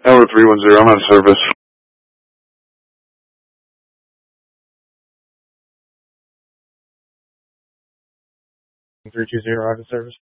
Tower 310, I'm on service. 320, out of service.